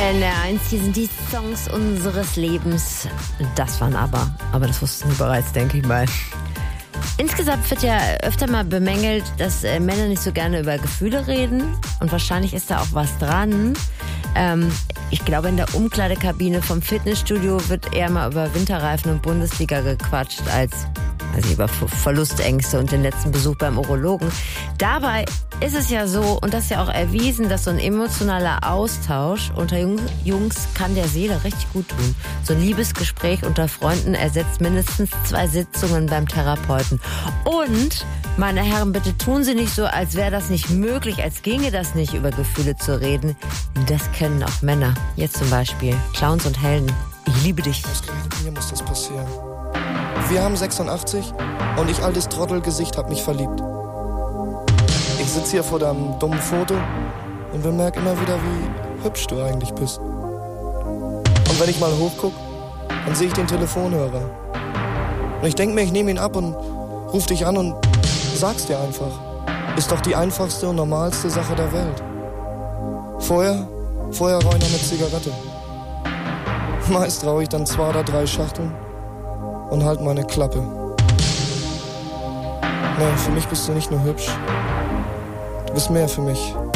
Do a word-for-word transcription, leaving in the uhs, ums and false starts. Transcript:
N R eins, hier sind die Songs unseres Lebens. Das waren aber, aber das wussten Sie bereits, denke ich mal. Insgesamt wird ja öfter mal bemängelt, dass äh, Männer nicht so gerne über Gefühle reden. Und wahrscheinlich ist da auch was dran. Ähm, ich glaube, in der Umkleidekabine vom Fitnessstudio wird eher mal über Winterreifen und Bundesliga gequatscht als also über Verlustängste und den letzten Besuch beim Urologen. Dabei ist es ja so, und das ist ja auch erwiesen, dass so ein emotionaler Austausch unter Jungs kann der Seele richtig gut tun. So ein Liebesgespräch unter Freunden ersetzt mindestens zwei Sitzungen beim Therapeuten. Und, meine Herren, bitte tun Sie nicht so, als wäre das nicht möglich, als ginge das nicht, über Gefühle zu reden. Das können auch Männer. Jetzt zum Beispiel Clowns und Helden. Ich liebe dich. Ausgerechnet mir muss das passieren. Wir haben sechsundachtzig und ich, altes Trottelgesicht, hab mich verliebt. Ich sitze hier vor deinem dummen Foto und bemerke immer wieder, wie hübsch du eigentlich bist. Und wenn ich mal hochguck, dann sehe ich den Telefonhörer. Und ich denke mir, ich nehme ihn ab und ruf dich an und sag's dir einfach. Ist doch die einfachste und normalste Sache der Welt. Vorher, vorher rauche ich noch eine Zigarette. Meist rauche ich dann zwei oder drei Schachteln und halt meine Klappe. Nee, für mich bist du nicht nur hübsch. Du bist mehr für mich.